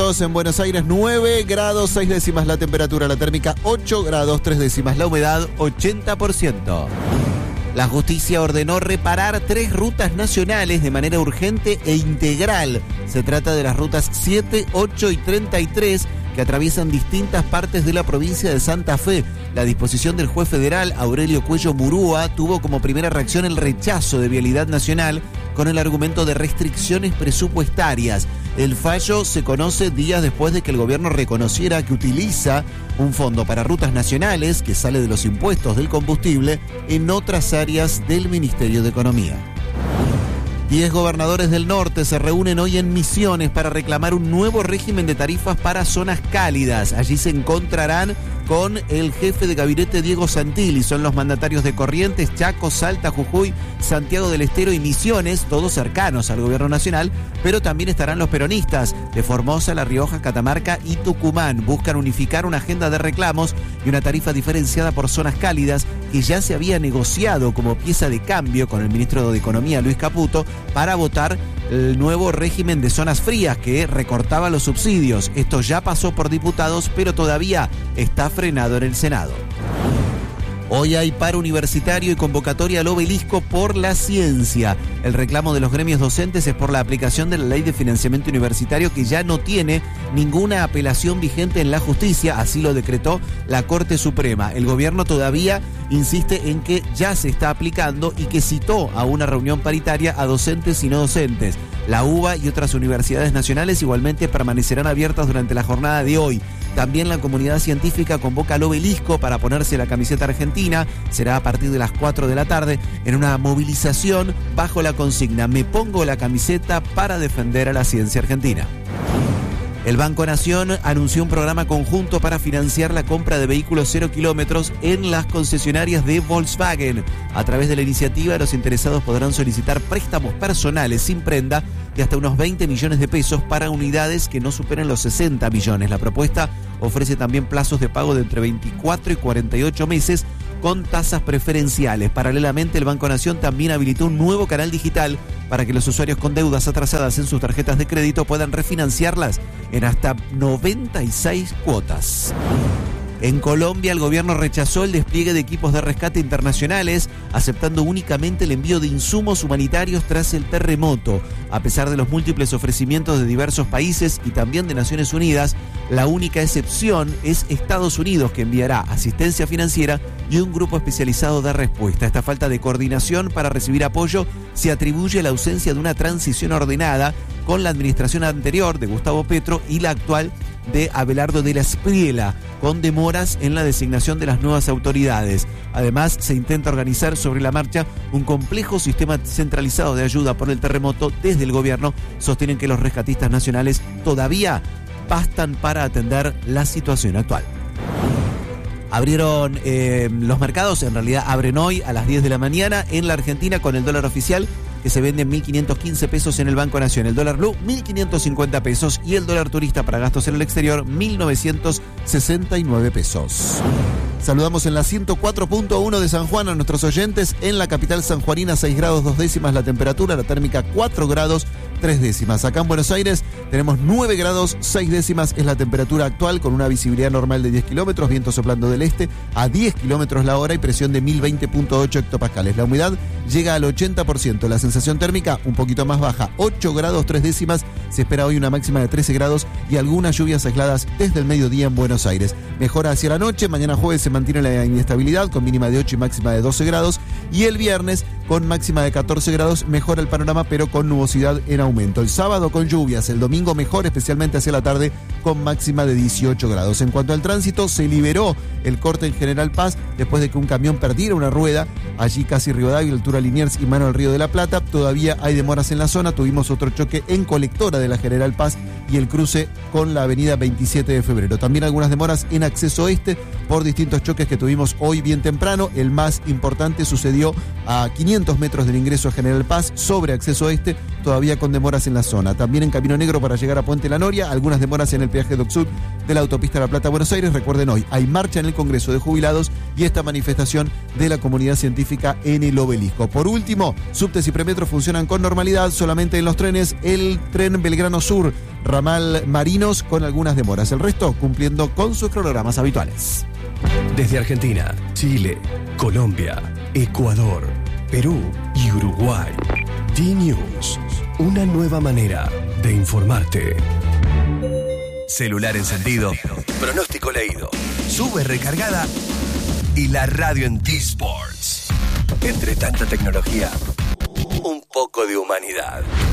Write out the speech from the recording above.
grados en Buenos Aires, 9 grados 6 décimas la temperatura, la térmica 8 grados 3 décimas, la humedad 80%. La justicia ordenó reparar 3 rutas nacionales de manera urgente e integral. Se trata de las rutas 7, 8 y 33 que atraviesan distintas partes de la provincia de Santa Fe. La disposición del juez federal Aurelio Cuello Murúa tuvo como primera reacción el rechazo de Vialidad Nacional con el argumento de restricciones presupuestarias. El fallo se conoce días después de que el gobierno reconociera que utiliza un fondo para rutas nacionales que sale de los impuestos del combustible en otras áreas del Ministerio de Economía. 10 gobernadores del norte se reúnen hoy en Misiones para reclamar un nuevo régimen de tarifas para zonas cálidas. Allí se encontrarán con el jefe de gabinete Diego Santilli. Son los mandatarios de Corrientes, Chaco, Salta, Jujuy, Santiago del Estero y Misiones, todos cercanos al gobierno nacional, pero también estarán los peronistas de Formosa, La Rioja, Catamarca y Tucumán. Buscan unificar una agenda de reclamos y una tarifa diferenciada por zonas cálidas que ya se había negociado como pieza de cambio con el ministro de Economía, Luis Caputo, para votar el nuevo régimen de zonas frías que recortaba los subsidios. Esto ya pasó por diputados, pero todavía está frenado en el Senado. Hoy hay paro universitario y convocatoria al obelisco por la ciencia. El reclamo de los gremios docentes es por la aplicación de la Ley de Financiamiento Universitario, que ya no tiene ninguna apelación vigente en la justicia, así lo decretó la Corte Suprema. El gobierno todavía insiste en que ya se está aplicando y que citó a una reunión paritaria a docentes y no docentes. La UBA y otras universidades nacionales igualmente permanecerán abiertas durante la jornada de hoy. También la comunidad científica convoca al obelisco para ponerse la camiseta argentina. Será a partir de las 4 de la tarde en una movilización bajo la consigna "Me pongo la camiseta para defender a la ciencia argentina". El Banco Nación anunció un programa conjunto para financiar la compra de vehículos 0 kilómetros en las concesionarias de Volkswagen. A través de la iniciativa, los interesados podrán solicitar préstamos personales sin prenda de hasta unos 20 millones de pesos para unidades que no superen los 60 millones. La propuesta ofrece también plazos de pago de entre 24 y 48 meses con tasas preferenciales. Paralelamente, el Banco Nación también habilitó un nuevo canal digital para que los usuarios con deudas atrasadas en sus tarjetas de crédito puedan refinanciarlas en hasta 96 cuotas. En Colombia, el gobierno rechazó el despliegue de equipos de rescate internacionales, aceptando únicamente el envío de insumos humanitarios tras el terremoto. A pesar de los múltiples ofrecimientos de diversos países y también de Naciones Unidas, la única excepción es Estados Unidos, que enviará asistencia financiera y un grupo especializado de respuesta. Esta falta de coordinación para recibir apoyo se atribuye a la ausencia de una transición ordenada con la administración anterior de Gustavo Petro y la actual de Abelardo de la Espriella, con demoras en la designación de las nuevas autoridades. Además, se intenta organizar sobre la marcha un complejo sistema centralizado de ayuda por el terremoto. Desde el gobierno sostienen que los rescatistas nacionales todavía bastan para atender la situación actual. Abrieron los mercados, en realidad abren hoy a las 10 de la mañana en la Argentina con el dólar oficial que se vende en 1.515 pesos en el Banco Nación, el dólar blue 1.550 pesos y el dólar turista para gastos en el exterior 1.969 pesos. Saludamos en la 104.1 de San Juan a nuestros oyentes. En la capital sanjuanina, 6 grados 2 décimas la temperatura, la térmica 4 grados 3 décimas. Acá en Buenos Aires tenemos 9 grados 6 décimas, es la temperatura actual, con una visibilidad normal de 10 kilómetros, viento soplando del este a 10 kilómetros la hora y presión de 1020.8 hectopascales. La humedad llega al 80%, la sensación térmica un poquito más baja, 8 grados 3 décimas. Se espera hoy una máxima de 13 grados y algunas lluvias aisladas desde el mediodía en Buenos Aires. Mejora hacia la noche, mañana jueves se mantiene la inestabilidad con mínima de 8 y máxima de 12 grados y el viernes con máxima de 14 grados mejora el panorama pero con nubosidad en aumento. El sábado con lluvias, el domingo mejor, especialmente hacia la tarde con máxima de 18 grados. En cuanto al tránsito, se liberó el corte en General Paz después de que un camión perdiera una rueda allí casi Rivadavia, altura Liniers y mano al Río de la Plata. Todavía hay demoras en la zona, tuvimos otro choque en Colectora de la General Paz y el cruce con la avenida 27 de febrero. También algunas demoras en acceso oeste por distintos choques que tuvimos hoy bien temprano. El más importante sucedió a 500 metros del ingreso a General Paz sobre acceso oeste todavía con demoras en la zona. También en Camino Negro para llegar a Puente La Noria, algunas demoras en el peaje Doc Sud de la autopista La Plata-Buenos Aires. Recuerden, hoy hay marcha en el Congreso de Jubilados y esta manifestación de la comunidad científica en el Obelisco. Por último, subtes y premetros funcionan con normalidad, solamente en los trenes el tren Belgrano Sur, ramal Marinos, con algunas demoras. El resto cumpliendo con sus cronogramas habituales. Desde Argentina, Chile, Colombia, Ecuador, Perú y Uruguay. D-News, una nueva manera de informarte. Celular encendido, pronóstico leído, sube recargada y la radio en T-Sports. Entre tanta tecnología, un poco de humanidad.